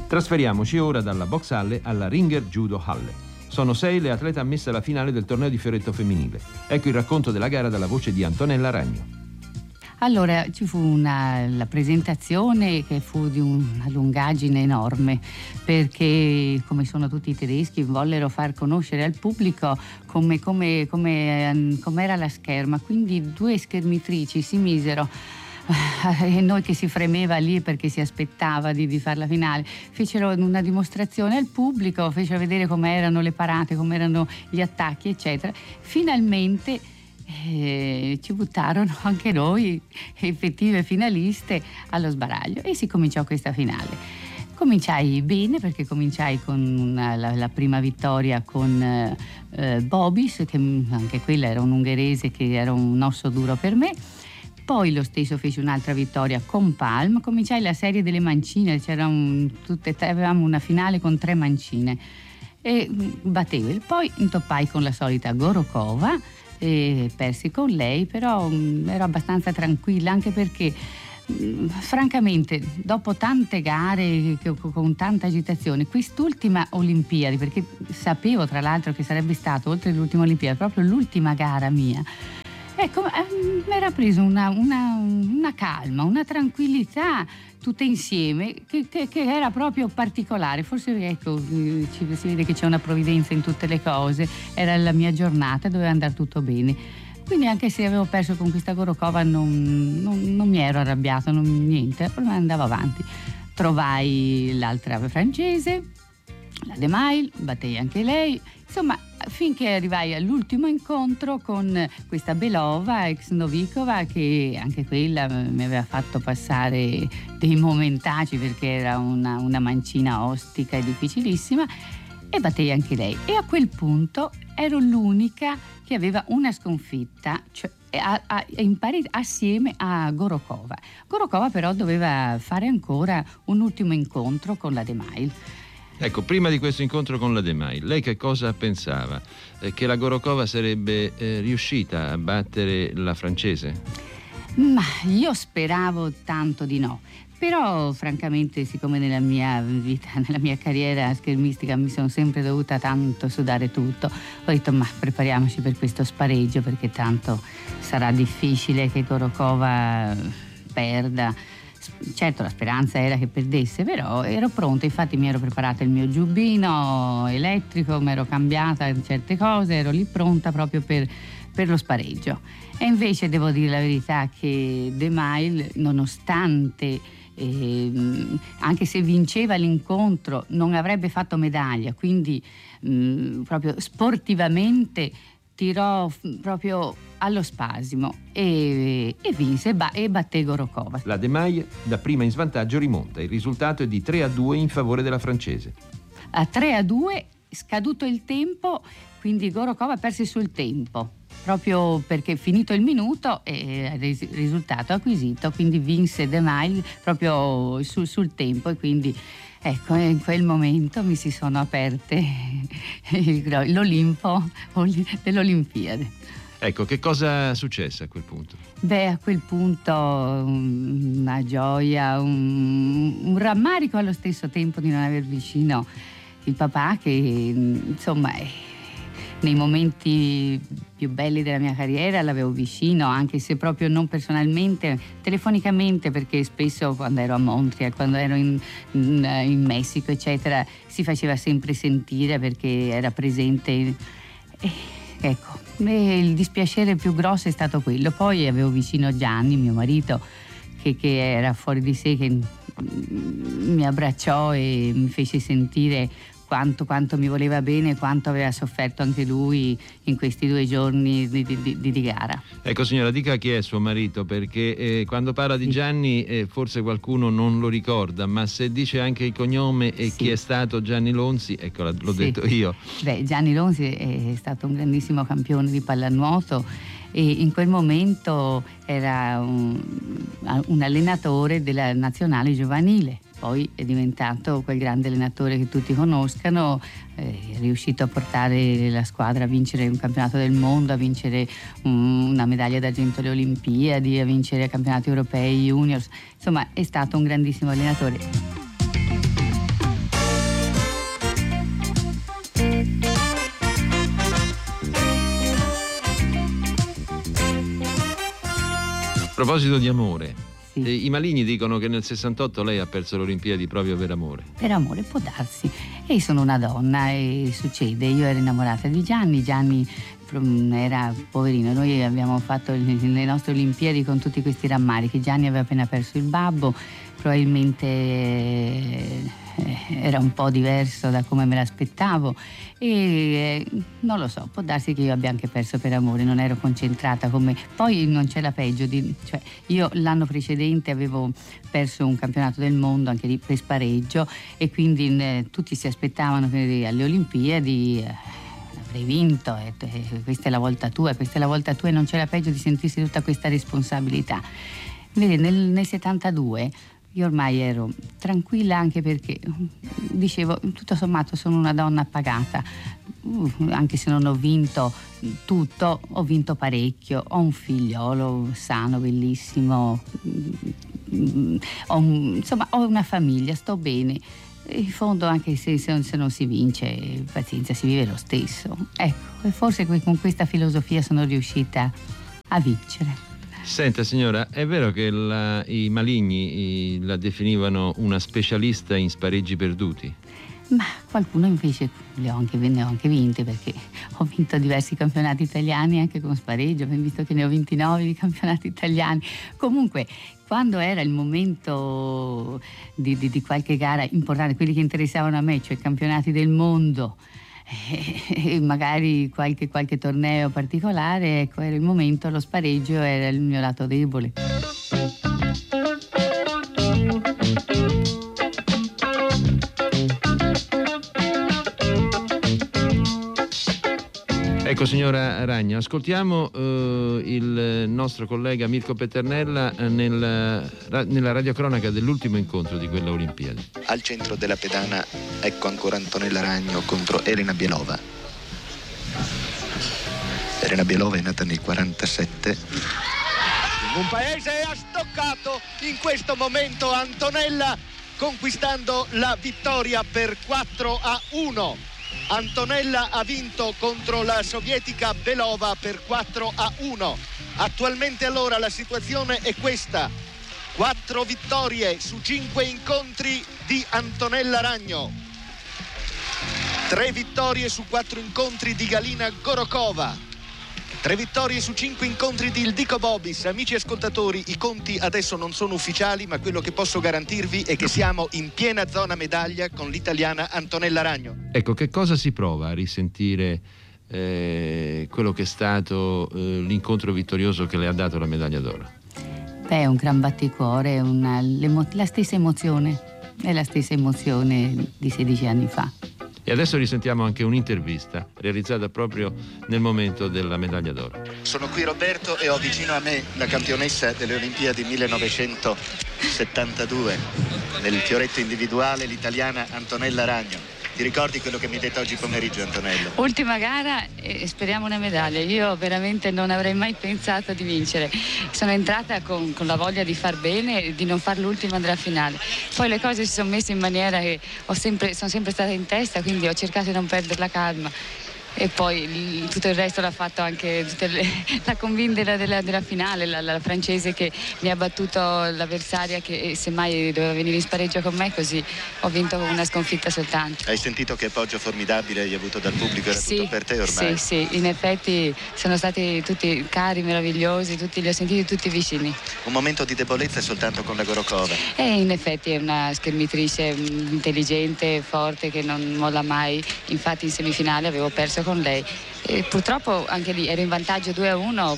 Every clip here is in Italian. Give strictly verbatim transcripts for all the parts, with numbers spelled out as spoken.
Trasferiamoci ora dalla box halle alla Ringer Judo Halle. Sono sei le atlete ammesse alla finale del torneo di fioretto femminile. Ecco il racconto della gara dalla voce di Antonella Ragno. Allora ci fu una, la presentazione che fu di una lungaggine enorme, perché come sono tutti i tedeschi vollero far conoscere al pubblico come, come, come, come era la scherma, quindi due schermitrici si misero e noi che si fremeva lì perché si aspettava di, di fare la finale, fecero una dimostrazione al pubblico, fecero vedere come erano le parate, come erano gli attacchi eccetera. Finalmente Eh, ci buttarono anche noi, effettive finaliste, allo sbaraglio e si cominciò questa finale. Cominciai bene perché cominciai con una, la, la prima vittoria con eh, Bobis, che anche quella era un ungherese che era un osso duro per me. Poi lo stesso fece un'altra vittoria con Palm. Cominciai la serie delle mancine, c'era un, tutte, avevamo una finale con tre mancine e battevo. Poi intoppai con la solita Gorokova e persi con lei, però mh, ero abbastanza tranquilla, anche perché mh, francamente dopo tante gare che, con tanta agitazione, quest'ultima Olimpiadi, perché sapevo tra l'altro che sarebbe stato oltre l'ultima Olimpiadi proprio l'ultima gara mia, ecco, eh, mi era preso una, una, una calma, una tranquillità tutte insieme che, che, che era proprio particolare. Forse ecco, ci, si vede che c'è una provvidenza in tutte le cose, era la mia giornata, doveva andare tutto bene, quindi anche se avevo perso con questa Gorokova non, non, non mi ero arrabbiata, non, niente, ma andavo avanti. Trovai l'altra francese, la De Mail, battei anche lei, insomma finché arrivai all'ultimo incontro con questa Belova, ex Novikova, che anche quella mi aveva fatto passare dei momentacci perché era una, una mancina ostica e difficilissima, e battei anche lei. E a quel punto ero l'unica che aveva una sconfitta, cioè a, a, in pari, assieme a Gorokova. Gorokova però doveva fare ancora un ultimo incontro con la De Mail. Ecco, prima di questo incontro con la De Mail, lei che cosa pensava? Eh, che la Gorokova sarebbe eh, riuscita a battere la francese? Ma io speravo tanto di no. Però francamente, siccome nella mia vita, nella mia carriera schermistica mi sono sempre dovuta tanto sudare tutto, ho detto ma prepariamoci per questo spareggio, perché tanto sarà difficile che Gorokova perda. Certo, la speranza era che perdesse, però ero pronta, infatti mi ero preparata il mio giubbino elettrico, mi ero cambiata certe cose, ero lì pronta proprio per, per lo spareggio. E invece devo dire la verità che De Mail, nonostante eh, anche se vinceva l'incontro, non avrebbe fatto medaglia, quindi mh, proprio sportivamente tirò proprio allo spasimo e, e vinse ba- e batté Gorokova. La De Mail, da prima in svantaggio, rimonta. Il risultato è di tre a due in favore della francese. A tre a due, scaduto il tempo, quindi Gorokova perse sul tempo, proprio perché finito il minuto e il risultato acquisito, quindi vinse De Mail proprio sul, sul tempo, e quindi ecco, in quel momento mi si sono aperte l'Olimpo dell'Olimpiade. Ecco, che cosa successe a quel punto? Beh, a quel punto una gioia, un, un rammarico allo stesso tempo di non aver vicino il papà, che insomma nei momenti più belli della mia carriera l'avevo vicino, anche se proprio non personalmente, telefonicamente, perché spesso quando ero a Montreal, quando ero in, in, in Messico eccetera, si faceva sempre sentire perché era presente. E, ecco, e il dispiacere più grosso è stato quello. Poi avevo vicino Gianni, mio marito, che, che era fuori di sé, che mi abbracciò e mi fece sentire quanto, quanto mi voleva bene, quanto aveva sofferto anche lui in questi due giorni di, di, di, di gara. Ecco signora, dica chi è suo marito, perché eh, quando parla di Gianni eh, forse qualcuno non lo ricorda, ma se dice anche il cognome e sì. Chi è stato Gianni Lonzi, ecco, l'ho sì. detto io. Beh, Gianni Lonzi è stato un grandissimo campione di pallanuoto e in quel momento era un, un allenatore della nazionale giovanile. Poi è diventato quel grande allenatore che tutti conoscano, è riuscito a portare la squadra a vincere un campionato del mondo, a vincere un, una medaglia d'argento alle Olimpiadi, a vincere campionati europei juniors, insomma è stato un grandissimo allenatore. proposito di amore, sì. eh, i maligni dicono che nel sessantotto lei ha perso le Olimpiadi proprio per amore. Per amore, può darsi. E io sono una donna e succede, io ero innamorata di Gianni, Gianni era poverino, noi abbiamo fatto le nostre Olimpiadi con tutti questi rammarichi. Gianni aveva appena perso il babbo, probabilmente era un po' diverso da come me l'aspettavo e non lo so, può darsi che io abbia anche perso per amore, non ero concentrata come... Poi non c'è la peggio, di... cioè io l'anno precedente avevo perso un campionato del mondo anche lì per spareggio e quindi eh, tutti si aspettavano che alle Olimpiadi eh, avrei vinto e, e questa è la volta tua, questa è la volta tua e non c'è la peggio di sentirsi tutta questa responsabilità. Vedi, nel, nel settantadue io ormai ero tranquilla anche perché dicevo tutto sommato sono una donna pagata, uh, anche se non ho vinto tutto, ho vinto parecchio, ho un figliolo sano, bellissimo, uh, ho un, insomma ho una famiglia, sto bene. In fondo anche se, se non si vince, pazienza, si vive lo stesso. Ecco, e forse con questa filosofia sono riuscita a vincere. Senta signora, è vero che la, i maligni i, la definivano una specialista in spareggi perduti? Ma qualcuno invece le ho anche, ne ho anche vinte, perché ho vinto diversi campionati italiani anche con spareggio, visto che ne ho ventinove di campionati italiani. Comunque, quando era il momento di, di, di qualche gara importante, quelli che interessavano a me, cioè i campionati del mondo, e magari qualche, qualche torneo particolare, ecco, era il momento, lo spareggio era il mio lato debole. Ecco signora Ragno, ascoltiamo eh, il nostro collega Mirko Peternella nel, nella radiocronaca dell'ultimo incontro di quella Olimpiade. Al centro della pedana ecco ancora Antonella Ragno contro Elena Bielova. Elena Bielova è nata nel quarantasette. Un paese ha stoccato in questo momento Antonella, conquistando la vittoria per quattro a uno. Antonella ha vinto contro la sovietica Belova per quattro a uno. Attualmente allora la situazione è questa: quattro vittorie su cinque incontri di Antonella Ragno, tre vittorie su quattro incontri di Galina Gorokova, tre vittorie su cinque incontri di Ildiko Bobis. Amici ascoltatori, i conti adesso non sono ufficiali, ma quello che posso garantirvi è che siamo in piena zona medaglia con l'italiana Antonella Ragno. Ecco, che cosa si prova a risentire eh, quello che è stato eh, l'incontro vittorioso che le ha dato la medaglia d'oro? Beh, è un gran batticuore, una, la stessa emozione, è la stessa emozione di sedici anni fa. E adesso risentiamo anche un'intervista realizzata proprio nel momento della medaglia d'oro. Sono qui Roberto e ho vicino a me la campionessa delle Olimpiadi millenovecentosettantadue nel fioretto individuale, l'italiana Antonella Ragno. Ti ricordi quello che mi hai detto oggi pomeriggio, Antonello? Ultima gara e speriamo una medaglia. Io veramente non avrei mai pensato di vincere. Sono entrata con, con la voglia di far bene e di non far l'ultima della finale. Poi le cose si sono messe in maniera che ho sempre, sono sempre stata in testa, quindi ho cercato di non perdere la calma. E poi il, tutto il resto l'ha fatto anche le, la combin della, della, della finale, la, la francese che mi ha battuto l'avversaria che semmai doveva venire in spareggio con me, così ho vinto con una sconfitta soltanto. Hai sentito che appoggio formidabile hai avuto dal pubblico? Era sì, tutto per te ormai? Sì, sì, in effetti sono stati tutti cari, meravigliosi, tutti, li ho sentiti tutti vicini. Un momento di debolezza soltanto con la Gorokova? E in effetti è una schermitrice intelligente, forte, che non molla mai, infatti in semifinale avevo perso con lei e purtroppo anche lì ero in vantaggio due a uno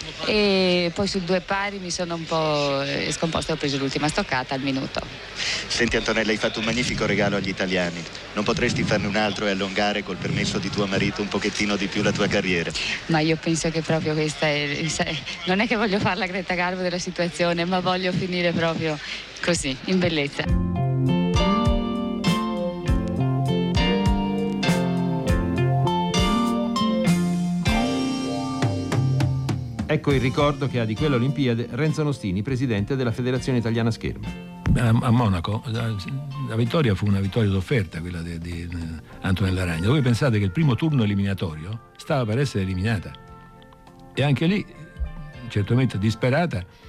e poi su due pari mi sono un po' scomposta e ho preso l'ultima stoccata al minuto. Senti Antonella, hai fatto un magnifico regalo agli italiani, non potresti farne un altro e allungare col permesso di tuo marito un pochettino di più la tua carriera? Ma io penso che proprio questa è, non è che voglio fare la Greta Garbo della situazione, ma voglio finire proprio così, in bellezza. Ecco il ricordo che ha di quella Olimpiade Renzo Nostini, presidente della Federazione Italiana Scherma. A Monaco la, la vittoria fu una vittoria d'offerta, quella di, di Antonella Ragno. Voi pensate che il primo turno eliminatorio stava per essere eliminata e anche lì, certamente disperata,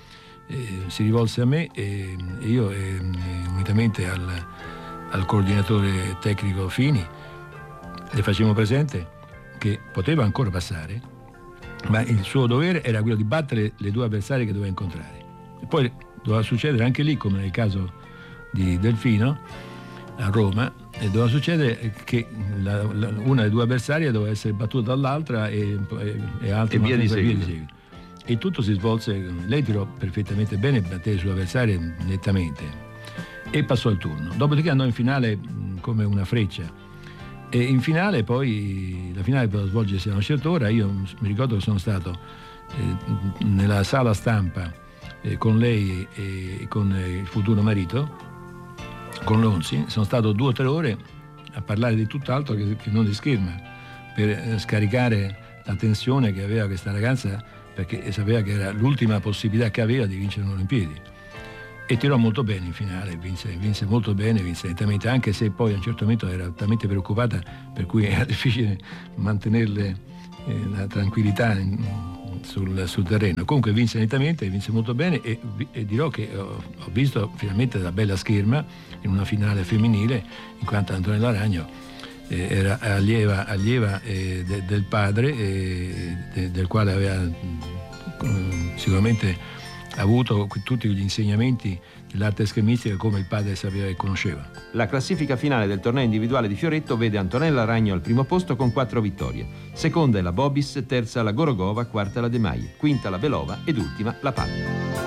eh, si rivolse a me e, e io eh, unitamente al, al coordinatore tecnico Fini le facevamo presente che poteva ancora passare, ma il suo dovere era quello di battere le due avversarie che doveva incontrare. E poi doveva succedere anche lì, come nel caso di Delfino a Roma, e doveva succedere che la, la, una delle due avversarie doveva essere battuta dall'altra e, e, e, altre, e via di seguito. seguito. E tutto si svolse, lei tirò perfettamente bene, batté le sue avversarie nettamente e passò il turno. Dopodiché andò in finale mh, come una freccia. E in finale poi, la finale poteva svolgersi a una certa ora, io mi ricordo che sono stato eh, nella sala stampa eh, con lei e con eh, il futuro marito, con Lonzi, sono stato due o tre ore a parlare di tutt'altro che, che non di scherma, per eh, scaricare la tensione che aveva questa ragazza, perché sapeva che era l'ultima possibilità che aveva di vincere le Olimpiadi. E tirò molto bene in finale, vinse, vinse molto bene, vinse nettamente, anche se poi a un certo momento era talmente preoccupata per cui era difficile mantenerle eh, la tranquillità in, sul, sul terreno. Comunque vinse nettamente, vinse molto bene e, e dirò che ho, ho visto finalmente la bella scherma in una finale femminile, in quanto Antonella Ragno eh, era allieva, allieva eh, de, del padre, eh, de, del quale aveva eh, sicuramente ha avuto tutti gli insegnamenti dell'arte schermistica come il padre sapeva e conosceva. La classifica finale del torneo individuale di Fioretto vede Antonella Ragno al primo posto con quattro vittorie. Seconda è la Bobis, terza la Gorogova, quarta la De Maie, quinta la Belova ed ultima la Palli.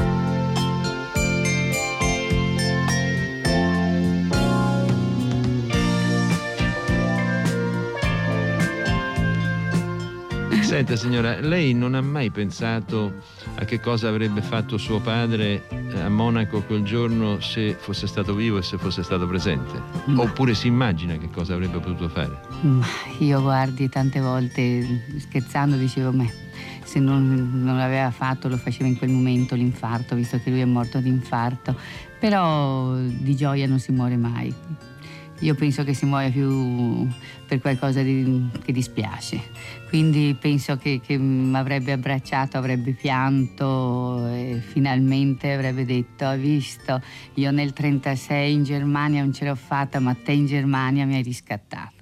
Senta signora, lei non ha mai pensato a che cosa avrebbe fatto suo padre a Monaco quel giorno se fosse stato vivo e se fosse stato presente? Ma... Oppure si immagina che cosa avrebbe potuto fare? Ma io guardi tante volte scherzando dicevo ma se non, non l'aveva fatto lo faceva in quel momento l'infarto, visto che lui è morto di infarto, però di gioia non si muore mai. Io penso che si muoia più per qualcosa di, che dispiace, quindi penso che, che mi avrebbe abbracciato, avrebbe pianto e finalmente avrebbe detto: hai visto, io nel trentasei in Germania non ce l'ho fatta, ma te in Germania mi hai riscattato.